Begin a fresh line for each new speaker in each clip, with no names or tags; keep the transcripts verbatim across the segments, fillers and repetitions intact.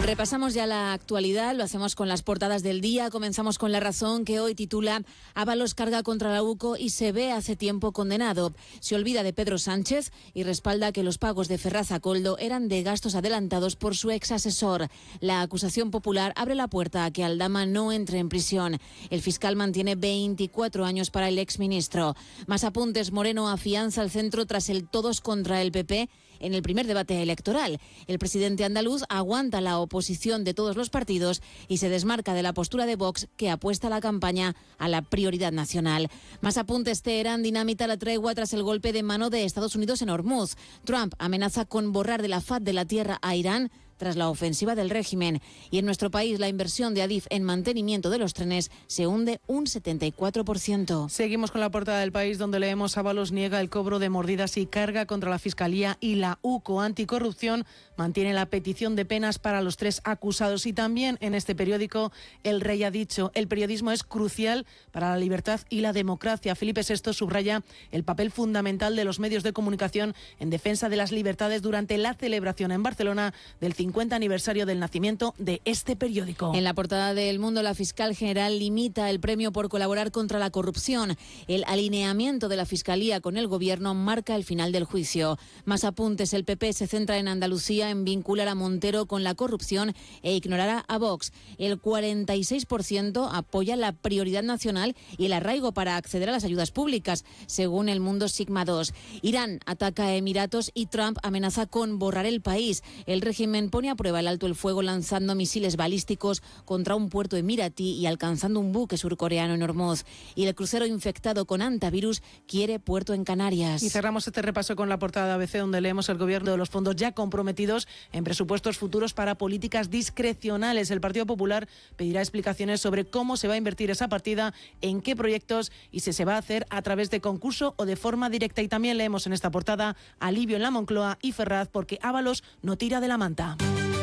Repasamos ya la actualidad, lo hacemos con las portadas del día. Comenzamos con La Razón, que hoy titula Ábalos carga contra la U C O y se ve hace tiempo condenado. Se olvida de Pedro Sánchez y respalda que los pagos de Ferraz a Koldo eran de gastos adelantados por su ex asesor. La acusación popular abre la puerta a que Aldama no entre en prisión. El fiscal mantiene veinticuatro años para el exministro. Más apuntes. Moreno afianza al centro tras el todos contra el P P en el primer debate electoral. El presidente andaluz aguanta la oposición de todos los partidos y se desmarca de la postura de Vox, que apuesta la campaña a la prioridad nacional. Más apuntes. Teherán dinamita la tregua tras el golpe de mano de Estados Unidos en Hormuz. Trump amenaza con borrar de la faz de la tierra a Irán tras la ofensiva del régimen. Y en nuestro país, la inversión de Adif en mantenimiento de los trenes se hunde un setenta y cuatro por ciento.
Seguimos con la portada del País, donde leemos: Ábalos niega el cobro de mordidas y carga contra la Fiscalía, y la U C O Anticorrupción mantiene la petición de penas para los tres acusados. Y también en este periódico, El Rey ha dicho: el periodismo es crucial para la libertad y la democracia. Felipe sexto subraya el papel fundamental de los medios de comunicación en defensa de las libertades durante la celebración en Barcelona del cincuenta aniversario del nacimiento de este periódico.
En la portada de El Mundo, la fiscal general limita el premio por colaborar contra la corrupción. El alineamiento de la Fiscalía con el Gobierno marca el final del juicio. Más apuntes. El P P se centra en Andalucía en vincular a Montero con la corrupción e ignorará a Vox. El cuarenta y seis por ciento apoya la prioridad nacional y el arraigo para acceder a las ayudas públicas, según El Mundo Sigma dos. Irán ataca a Emiratos y Trump amenaza con borrar el país. El régimen pone a prueba el alto el fuego lanzando misiles balísticos contra un puerto emiratí y alcanzando un buque surcoreano en Hormuz. Y el crucero infectado con antivirus quiere puerto en Canarias.
Y cerramos este repaso con la portada de A B C, donde leemos: el gobierno de los fondos ya comprometidos en presupuestos futuros para políticas discrecionales. El Partido Popular pedirá explicaciones sobre cómo se va a invertir esa partida, en qué proyectos y si se va a hacer a través de concurso o de forma directa. Y también leemos en esta portada: alivio en la Moncloa y Ferraz porque Ábalos no tira de la manta.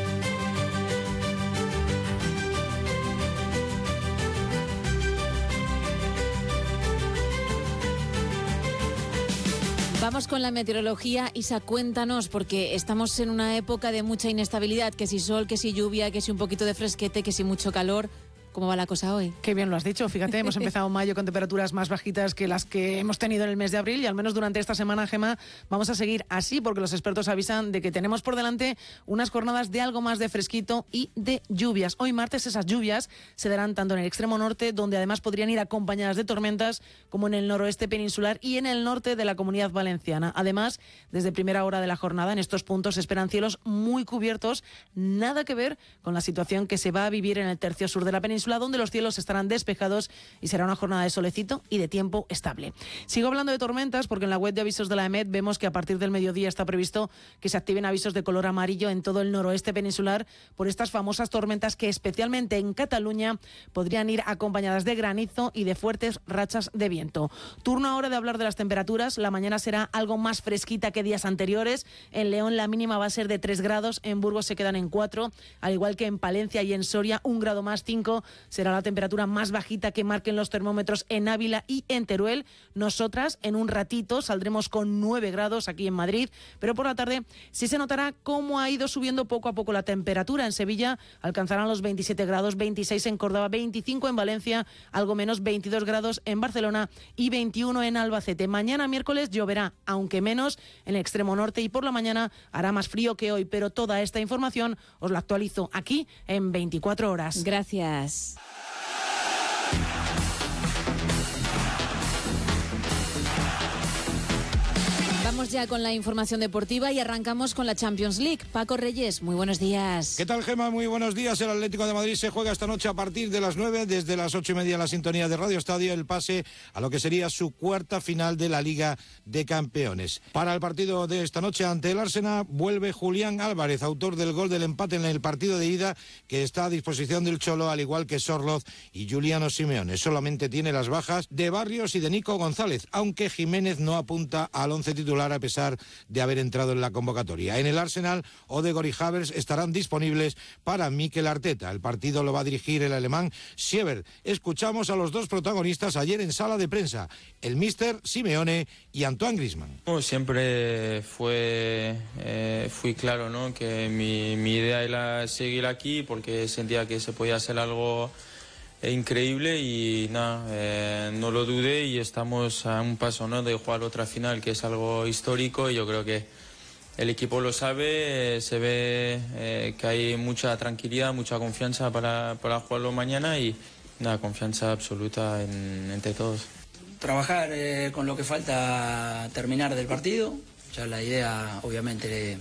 Vamos con la meteorología. Isa, cuéntanos, porque estamos en una época de mucha inestabilidad, que si sol, que si lluvia, que si un poquito de fresquete, que si mucho calor. ¿Cómo va la cosa hoy?
Qué bien lo has dicho, fíjate, hemos empezado mayo con temperaturas más bajitas que las que hemos tenido en el mes de abril, y al menos durante esta semana, Gemma, vamos a seguir así, porque los expertos avisan de que tenemos por delante unas jornadas de algo más de fresquito y de lluvias. Hoy martes esas lluvias se darán tanto en el extremo norte, donde además podrían ir acompañadas de tormentas, como en el noroeste peninsular y en el norte de la Comunidad Valenciana. Además, desde primera hora de la jornada en estos puntos se esperan cielos muy cubiertos, nada que ver con la situación que se va a vivir en el tercio sur de la península, donde los cielos estarán despejados y será una jornada de solecito y de tiempo estable. Sigo hablando de tormentas porque en la web de avisos de la EMET vemos que a partir del mediodía está previsto que se activen avisos de color amarillo en todo el noroeste peninsular por estas famosas tormentas que, especialmente en Cataluña, podrían ir acompañadas de granizo y de fuertes rachas de viento. Turno ahora de hablar de las temperaturas. La mañana será algo más fresquita que días anteriores. En León la mínima va a ser de tres grados, en Burgos se quedan en cuatro, al igual que en Palencia y en Soria, un grado más, cinco. Será la temperatura más bajita que marquen los termómetros en Ávila y en Teruel. Nosotras en un ratito saldremos con nueve grados aquí en Madrid, pero por la tarde sí se notará cómo ha ido subiendo poco a poco la temperatura. En Sevilla alcanzarán los veintisiete grados, veintiséis en Córdoba, veinticinco en Valencia, algo menos, veintidós grados en Barcelona y veintiuno en Albacete. Mañana miércoles lloverá, aunque menos en el extremo norte, y por la mañana hará más frío que hoy, pero toda esta información os la actualizo aquí en veinticuatro horas.
Gracias. Vamos ya con la información deportiva y arrancamos con la Champions League. Paco Reyes, muy buenos días.
¿Qué tal, Gemma? Muy buenos días. El Atlético de Madrid se juega esta noche a partir de las nueve, desde las ocho y media en la sintonía de Radio Estadio, el pase a lo que sería su cuarta final de la Liga de Campeones. Para el partido de esta noche ante el Arsenal vuelve Julián Álvarez, autor del gol del empate en el partido de ida, que está a disposición del Cholo, al igual que Sorloz y Giuliano Simeone. Solamente tiene las bajas de Barrios y de Nico González, aunque Jiménez no apunta al once titular titular a pesar de haber entrado en la convocatoria. En el Arsenal, Odegaard y Havertz estarán disponibles para Mikel Arteta. El partido lo va a dirigir el alemán Siever. Escuchamos a los dos protagonistas ayer en sala de prensa, el míster Simeone y Antoine Griezmann.
Siempre fue, eh, fui claro, ¿no?, que mi, mi idea era seguir aquí porque sentía que se podía hacer algo increíble y nada, eh, no lo dudé y estamos a un paso, ¿no?, de jugar otra final, que es algo histórico, y yo creo que el equipo lo sabe, eh, se ve eh, que hay mucha tranquilidad, mucha confianza para, para jugarlo mañana y nada, confianza absoluta en, entre todos.
Trabajar eh, con lo que falta terminar del partido. Ya la idea, obviamente,